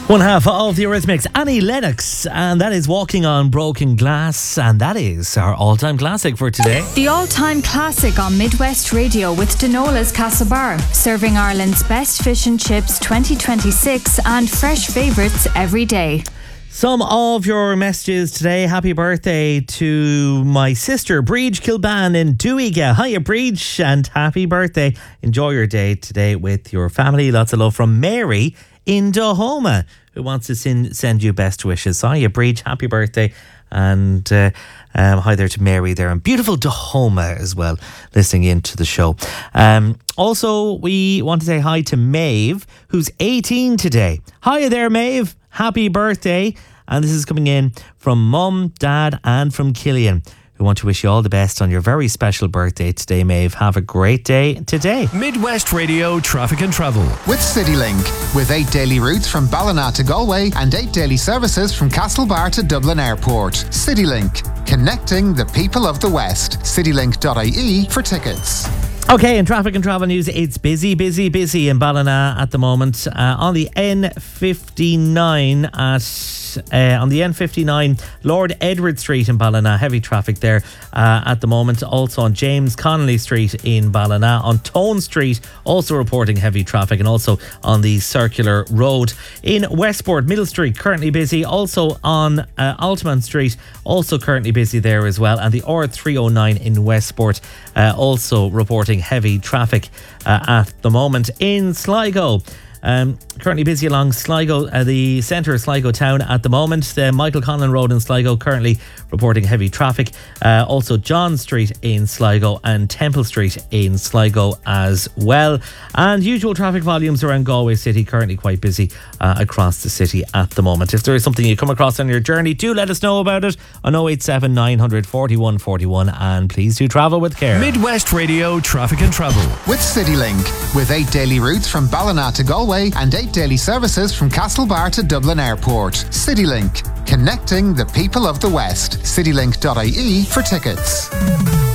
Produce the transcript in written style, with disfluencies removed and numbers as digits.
One half of the Eurythmics, Annie Lennox, and that is Walking on Broken Glass, and that is our all-time classic for today. The all-time classic on Midwest Radio with Denola's Castlebar, serving Ireland's best fish and chips 2026 and fresh favourites every day. Some of your messages today. Happy birthday to my sister, Breach Kilban in Deweyga. Hiya, Breach, and happy birthday. Enjoy your day today with your family. Lots of love from Mary in Dahoma, who wants to send you best wishes. Hiya, Breach, happy birthday. And hi there to Mary there in beautiful Dahoma as well, listening in to the show. Also, we want to say hi to Maeve, who's 18 today. Hiya there, Maeve. Happy birthday. And this is coming in from Mum, Dad and from Killian, who want to wish you all the best on your very special birthday today, Maeve. Have a great day today. Midwest Radio Traffic and Travel with CityLink, with 8 daily routes from Ballina to Galway and 8 daily services from Castlebar to Dublin Airport. CityLink, connecting the people of the West. CityLink.ie for tickets. Okay, in traffic and travel news, it's busy in Ballina at the moment. On the N59 on the N59, Lord Edward Street in Ballina, heavy traffic there at the moment. Also on James Connolly Street in Ballina, on Tone Street, also reporting heavy traffic, and also on the Circular Road. In Westport, Middle Street, currently busy. Also on Altman Street, also currently busy there as well. And the R309 in Westport, also reporting heavy traffic at the moment. In Sligo, currently busy along Sligo, the centre of Sligo town at the moment. The Michael Conlon Road in Sligo currently reporting heavy traffic. Also John Street in Sligo and Temple Street in Sligo as well. And usual traffic volumes around Galway City, currently quite busy across the city at the moment. If there is something you come across on your journey, do let us know about it on 087 900 41 41, and please do travel with care. Midwest Radio Traffic and Travel with CityLink, with 8 daily routes from Ballina to Galway and 8 daily services from Castlebar to Dublin Airport. CityLink, connecting the people of the West. CityLink.ie for tickets.